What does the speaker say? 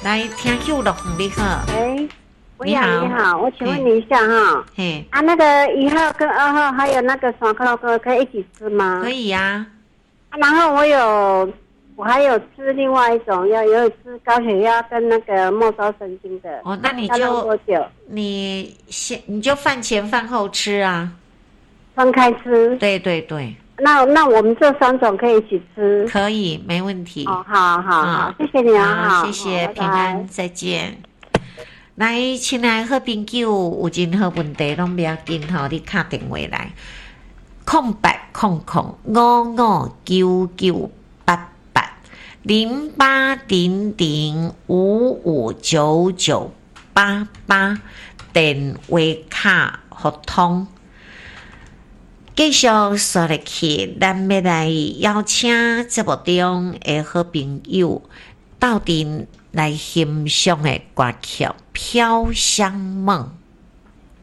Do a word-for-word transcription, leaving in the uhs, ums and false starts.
来听九六，你好。 喂， 你好， 你好，我请问你一下哈， 嘿， 啊，那个一号跟二号还有那个爽克洛克可以一起吃吗？ 可以呀、 啊。然后我有，我还有吃另外一种药，有吃高血压跟那个末梢神经的。 哦，那你要让就多久？ 你先你就饭前饭后吃啊。 分开吃。 对对对， 那那我们这三种可以一起吃。 可以，没问题。 哦，好好好， 嗯谢谢你啊， 好， 好， 谢谢， 好平安，再见。来，亲爱的好朋友，有任何问题拢不要紧吼，你打电话来，空白空空五五九九八八零八零零五五九九八八电话卡互通。继续说入去，咱要来邀请节目中的好朋友到底来欣赏的歌曲《飘香梦》。